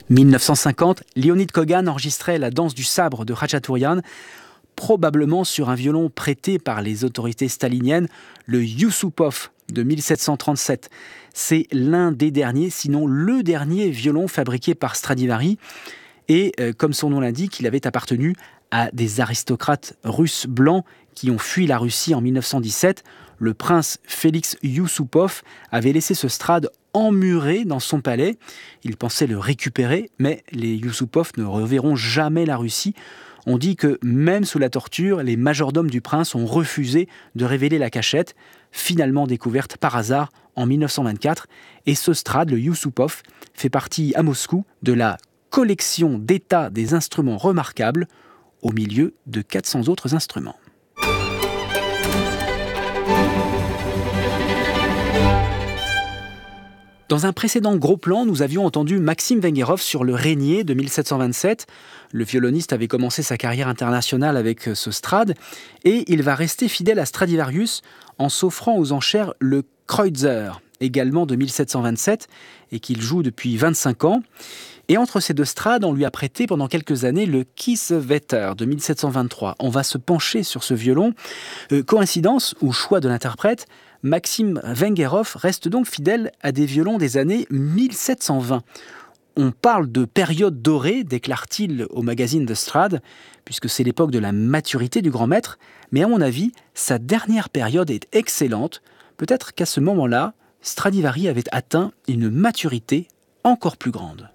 1950, Leonid Kogan enregistrait la danse du sabre de Khachaturian, probablement sur un violon prêté par les autorités staliniennes, le Yusupov de 1737. C'est l'un des derniers, sinon le dernier violon fabriqué par Stradivari. Et comme son nom l'indique, il avait appartenu à des aristocrates russes blancs qui ont fui la Russie en 1917. Le prince Félix Yusupov avait laissé ce strade emmuré dans son palais. Il pensait le récupérer, mais les Yusupov ne reverront jamais la Russie. On dit que même sous la torture, les majordomes du prince ont refusé de révéler la cachette, finalement découverte par hasard en 1924. Et ce strade, le Yusupov, fait partie à Moscou de la collection d'état des instruments remarquables, au milieu de 400 autres instruments. Dans un précédent gros plan, nous avions entendu Maxime Vengerov sur le Régnier de 1727. Le violoniste avait commencé sa carrière internationale avec ce strade et il va rester fidèle à Stradivarius en s'offrant aux enchères le Kreutzer, également de 1727 et qu'il joue depuis 25 ans. Et entre ces deux strades, on lui a prêté pendant quelques années le Kiesewetter de 1723. On va se pencher sur ce violon. Coïncidence ou choix de l'interprète, Maxime Vengerov reste donc fidèle à des violons des années 1720. On parle de période dorée, déclare-t-il au magazine The Strad, puisque c'est l'époque de la maturité du grand maître, mais à mon avis, sa dernière période est excellente. Peut-être qu'à ce moment-là, Stradivari avait atteint une maturité encore plus grande.